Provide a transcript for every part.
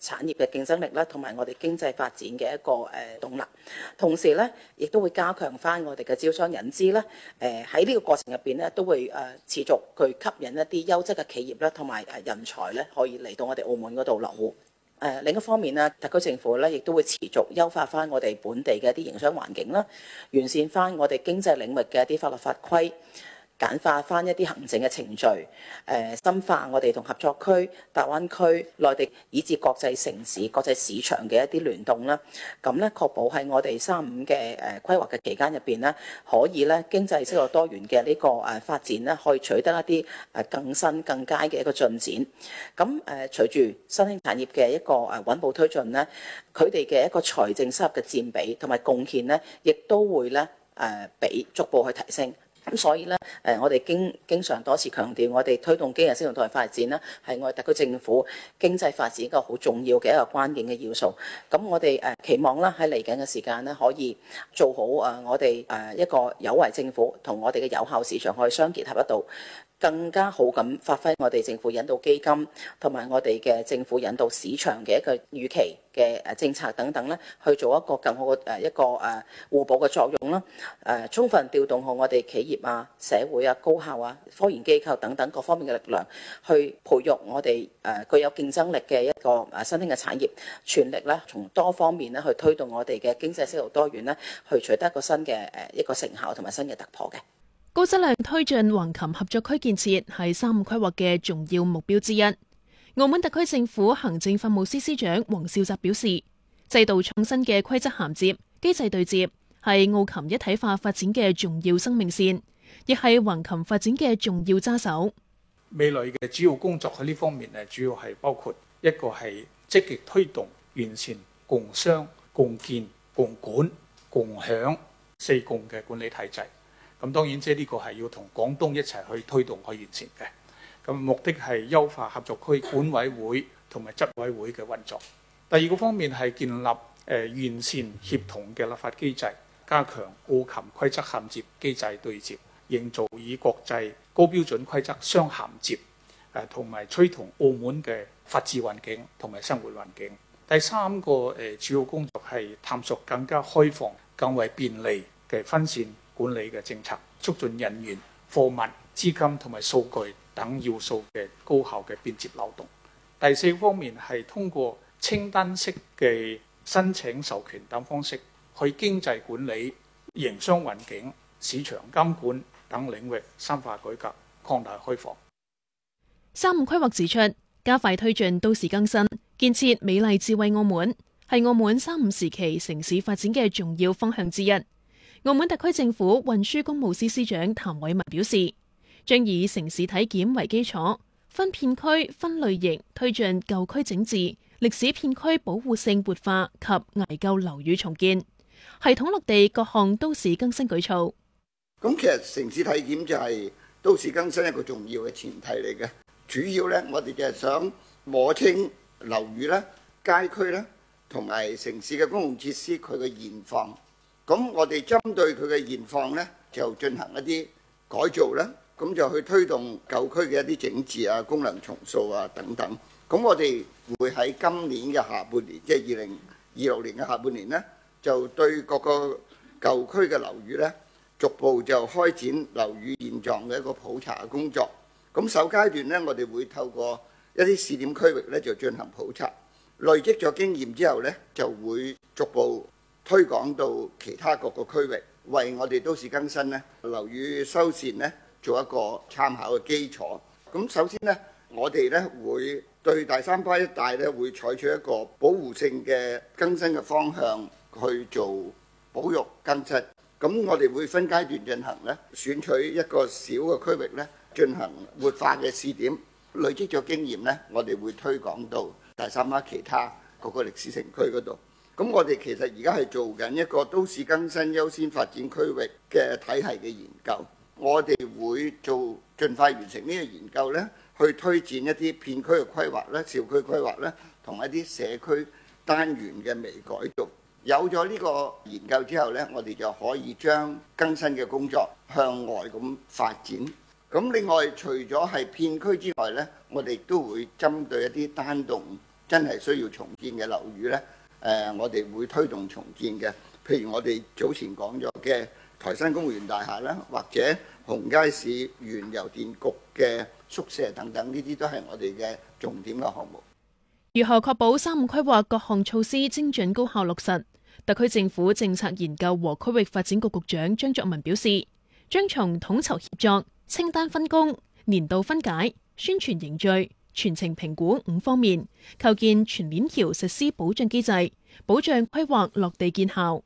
產業嘅競爭力啦，同埋我哋經濟發展嘅一個動力。同時咧，亦都會加強翻我哋嘅招商引資啦。喺呢個過程入邊咧，都會持續去吸引一啲優質嘅企業啦，同埋人才咧，可以嚟到我哋澳門嗰度落戶。另一方面咧，特區政府咧亦都會持續優化翻我哋本地嘅一啲營商環境啦，完善翻我哋經濟領域嘅一啲法律法規，簡化翻一啲行政嘅程序，深化我哋同合作區、大灣區、內地以至國際城市、國際市場嘅一啲聯動啦。咁咧確保喺我哋35嘅規劃嘅期間入邊咧，可以咧經濟適度多元嘅呢個發展咧，可以取得一啲更新更佳嘅一個進展。咁隨住新興產業嘅一個穩步推進咧，佢哋嘅一個財政收入嘅佔比同埋貢獻咧，亦都會咧比逐步去提升。咁所以咧，我哋經常多次強調，我哋推動經濟適度多元發展咧，係我哋特區政府經濟發展一個好重要嘅一個關鍵嘅要素。咁我哋期望啦，喺嚟緊嘅時間咧，可以做好我哋一個有為政府同我哋嘅有效市場可以相結合得到，更加好咁發揮我哋政府引導基金同埋我哋嘅政府引導市場嘅一個預期嘅政策等等咧，去做一個更好嘅一個互補嘅作用啦。充分調動好我哋企業啊、社會啊、高校啊、科研機構等等各方面嘅力量，去培育我哋具有競爭力嘅一個新興嘅產業，全力咧從多方面咧去推動我哋嘅經濟適度多元咧，去取得一個新嘅一個成效同埋新嘅突破嘅。 高質量推進橫琴合作區建設係3.5規劃嘅重要目標之一。澳門特區政府行政法務司司長黃少澤表示，制度創新嘅規則銜接、機制對接係澳琴一體化發展嘅重要生命線，亦係橫琴發展嘅重要揸手。 未來嘅主要工作喺呢方面咧，主要係包括一個係積極推動完善共商、共建、共管、共享4共嘅管理體制。咁當然即係呢個係要同廣東一齊去推動去完善嘅。咁目的係優化合作區管委會同埋執委會嘅運作。第二個方面係建立完善協同嘅立法機制，加強澳琴規則銜接機制對接，營造以國際高標準規則相銜接，同埋趨同澳門嘅法治環境同埋生活環境。第三個主要工作係探索更加開放、更為便利嘅分線管理嘅政策，促進人員、貨物、資金同埋數據等要素嘅高效嘅便捷流動。第四方面係通過清單式嘅申請授權等方式，去經濟管理、營商環境、市場監管等領域深化改革、擴大開放。 3.5規劃指出，加快推進都市更新，建設美麗智慧澳門，係澳門3.5時期城市發展嘅重要方向之一。澳門特區政府運輸工務司司長譚偉文表示，將以城市體檢為基礎，分片區、分類型推進舊區整治、歷史片區保護性活化及危舊樓宇重建，系統落地各項都市更新舉措。 咁其實城市體檢就係都市更新一個重要嘅前提嚟嘅。主要呢，我哋就係想摸清樓宇啦、街區啦，同埋城市嘅公共設施佢嘅現況。咁我哋針對佢嘅現況呢，就進行一啲改造啦。咁就去推動舊區嘅一啲整治啊、功能重塑啊等等。咁我哋會喺今年嘅下半年，即係2026年嘅下半年呢，就對各個舊區嘅樓宇呢，逐步就開展樓宇現狀嘅一個普查嘅工作。咁首階段呢，我哋會透過一啲試點區域呢，就進行普查，累積咗經驗之後呢，就會逐步推廣到其他各個區域，為我哋都市更新呢，樓宇修繕呢，做一個參考嘅基礎。咁首先呢，我哋呢會對大三巴一帶呢，會採取一個保護性嘅更新嘅方向去做保育更新。咁我哋會分階段進行呢，選取一個小嘅區域呢，進行活化嘅試點，累積咗經驗呢，我哋會推廣到大三巴其他各個歷史城區嗰度。咁我哋其實而家係做緊一個都市更新優先發展區域嘅體系嘅研究，我哋會盡快完成呢個研究呢，去推薦一啲片區嘅規劃咧、小區規劃咧，同一啲社區單元嘅微改造。有咗呢個研究之後呢，我哋就可以將更新嘅工作向外咁發展。咁另外，除咗係片區之外呢，我哋都會針對一啲單棟真係需要重建嘅樓宇呢，我哋會推動重建嘅。譬如我哋早前講咗嘅台新公務員大廈啦，或者紅街市原郵電局嘅宿舍等等，呢啲都係我哋嘅重點嘅項目。 如何確保3.5規劃各項措施精準高效落實？特區政府政策研究和區域發展局局長張作文表示，將從統籌協作、清單分工、年度分解、宣傳凝聚、全程評估5方面，構建全鏈條實施保障機制，保障規劃落地見效。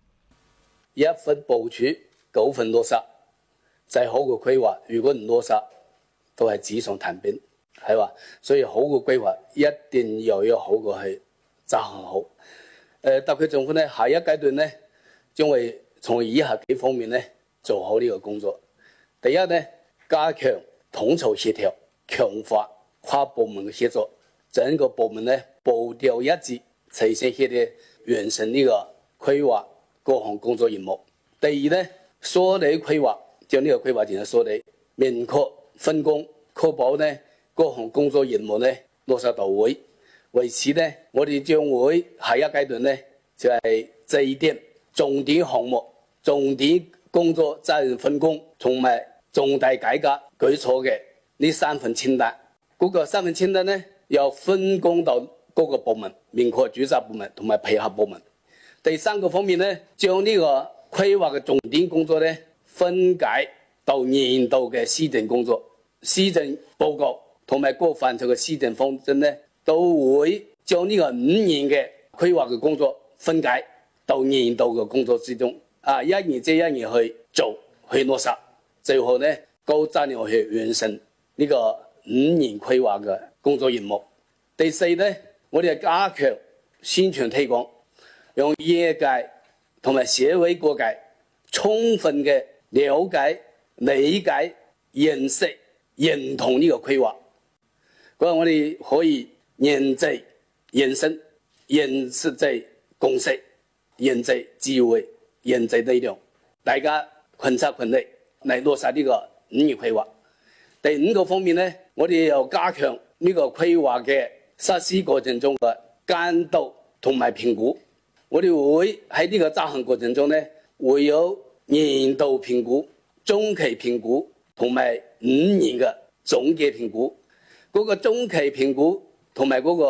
1分部署9分落實，再好嘅規劃，如果唔落實，都係紙上談兵，係嘛？所以好嘅規劃一定要有好嘅去執行好。特區政府呢，下一階段呢，將會從以下幾方面呢做好呢個工作。第一呢，加強統籌協調，強化跨部門嘅協作，整個部門呢步調一致，齊心協力完成呢個規劃各項工作任務。第二呢，梳理規劃，將呢個規劃進行梳理，明確分工，確保呢各項工作任務呢落實到位。為此呢，我哋將會下一階段呢，就係制定重點項目、重點工作責任分工同埋重大改革舉措嘅呢3份清單。嗰個3份清單呢，要分工到各個部門，明確主責部門同埋配合部門。第三個方面呢，將呢個規劃嘅重點工作呢，分解到年度嘅施政工作、施政報告同埋各範疇嘅施政方針呢，都會將呢個5年嘅規劃嘅工作分解到年度嘅工作之中，一年接一年去做去落實，最後呢高質量去完成呢個5年規劃嘅工作任務。第四呢，我哋加強宣傳推廣，讓業界同埋社會各界充分嘅了解、理解、認識、認同呢個規劃。嗰我哋可以凝聚人心、凝聚共識、凝聚智慧、凝聚力量，大家群策群力嚟落實呢個5年規劃。第5個方面呢，我哋又加強呢個規劃嘅實施過程中嘅監督同埋評估。我哋會喺呢個執行過程中呢，會有年度評估、中期評估同埋5年嘅總結評估。嗰個中期評估同埋嗰個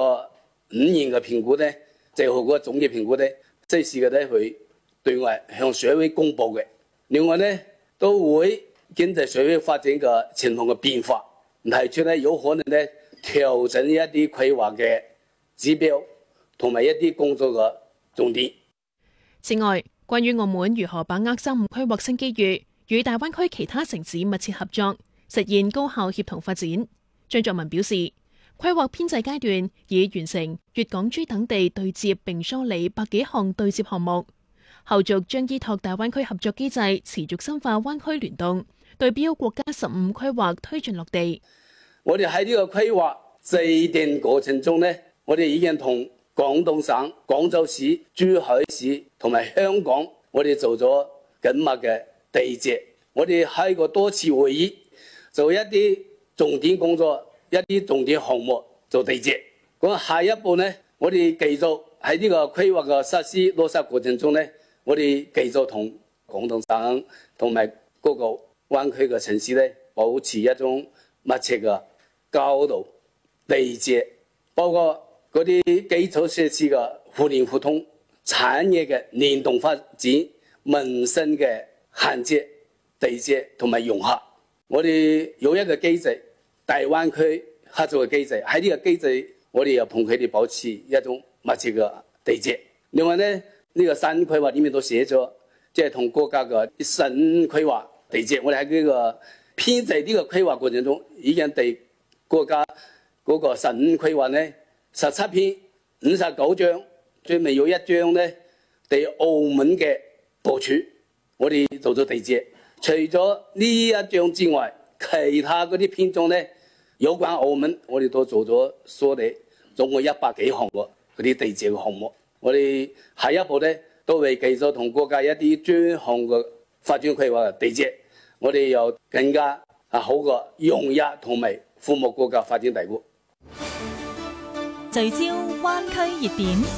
5年嘅評估呢，最後嗰個總結評估呢，即時嘅呢會對外向社會公佈嘅。另外呢，都會經濟社會發展嘅情況嘅變化，提出呢有可能呢調整一啲規劃嘅指標同埋一啲工作嘅重點。 此外，關於澳門如何把握3.5規劃新機遇，與大灣區其他城市密切合作，實現高效協同發展，張作文表示，規劃編制階段已完成粵港珠等地對接並梳理100幾項對接項目，後續將依託大灣區合作機制，持續深化灣區聯動，對標國家15規劃推進落地。 我哋喺呢個規劃制定過程中呢，我哋已經同廣東省、廣州市、珠海市同埋香港，我哋做咗緊密嘅對接。我哋開過多次會議，做一啲重點工作、一啲重點項目做對接。咁下一步呢，我哋繼續喺呢個規劃嘅實施落實過程中呢，我哋繼續同廣東省同埋各個灣區嘅城市呢，保持一種密切嘅交流對接，包括嗰啲基礎設施嘅互聯互通、產業嘅聯動發展、民生嘅銜接、對接同埋融合。我哋有一個機制，大灣區合作嘅機制，喺呢個機制，我哋又同佢哋保持一種密切嘅對接。另外呢，呢個3規劃裏面都寫咗，即係同國家嘅15規劃對接。我哋喺呢個編制呢個規劃過程中，已經對國家嗰個15規劃呢17篇59章，最尾有1章呢對澳門嘅部署，我哋做咗對接。除咗呢一章之外，其他嗰啲篇章呢，有關澳門，我哋都做咗梳理，總共100幾項嗰啲對接嘅項目。我哋下一步呢，都會繼續同國家一啲專項嘅發展規劃對接，我哋又更加好過融入同埋服務國家發展大局。 聚焦灣區熱點。